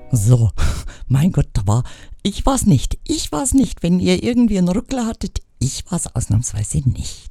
So, mein Gott, ich war's nicht. Wenn ihr irgendwie einen Ruckler hattet, ich war's ausnahmsweise nicht.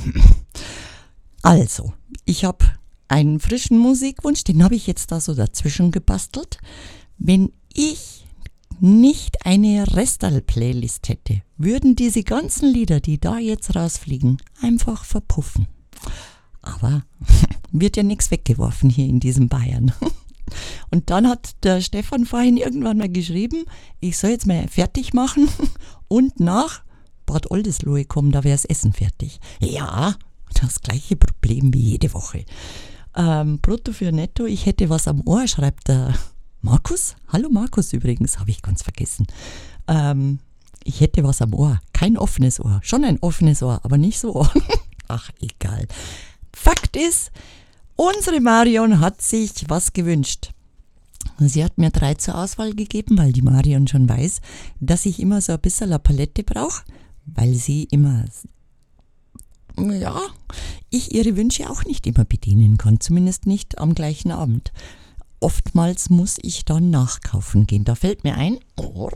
Also, ich habe einen frischen Musikwunsch, den habe ich jetzt da so dazwischen gebastelt. Wenn ich nicht eine Restal-Playlist hätte, würden diese ganzen Lieder, die da jetzt rausfliegen, einfach verpuffen. Aber wird ja nichts weggeworfen hier in diesem Bayern. Und dann hat der Stefan vorhin irgendwann mal geschrieben, ich soll jetzt mal fertig machen und nach Bad Oldesloe kommen, da wäre das Essen fertig. Ja, das gleiche Problem wie jede Woche. Brutto für Netto, ich hätte was am Ohr, schreibt der Markus. Hallo Markus übrigens, habe ich ganz vergessen. Ich hätte was am Ohr, kein offenes Ohr. Schon ein offenes Ohr, aber nicht so. Ach, egal. Fakt ist, unsere Marion hat sich was gewünscht. Sie hat mir 3 zur Auswahl gegeben, weil die Marion schon weiß, dass ich immer so ein bisschen eine Palette brauche, weil sie immer, ja, ich ihre Wünsche auch nicht immer bedienen kann, zumindest nicht am gleichen Abend. Oftmals muss ich dann nachkaufen gehen. Da fällt mir ein,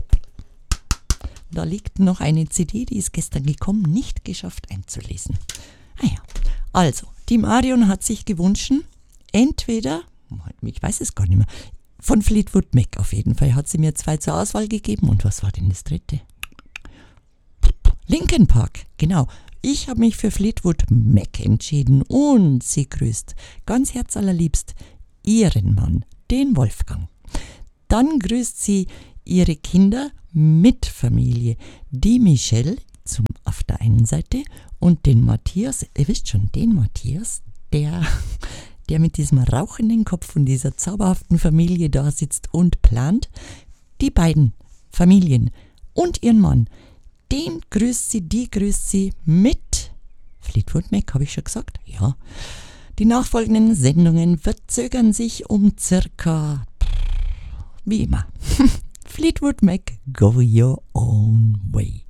da liegt noch eine CD, die ist gestern gekommen, nicht geschafft einzulesen. Also, die Marion hat sich gewünscht, entweder, ich weiß es gar nicht mehr, von Fleetwood Mac auf jeden Fall, hat sie mir 2 zur Auswahl gegeben. Und was war denn das dritte? Linkin Park, genau. Ich habe mich für Fleetwood Mac entschieden und sie grüßt ganz herzallerliebst ihren Mann, den Wolfgang. Dann grüßt sie ihre Kinder mit Familie, die Michelle auf der einen Seite und den Matthias, ihr wisst schon, den Matthias, der mit diesem rauchenden Kopf und dieser zauberhaften Familie da sitzt und plant. Die beiden Familien und ihren Mann, die grüßt sie mit Fleetwood Mac, habe ich schon gesagt? Ja. Die nachfolgenden Sendungen verzögern sich um circa, wie immer, Fleetwood Mac, Go Your Own Way.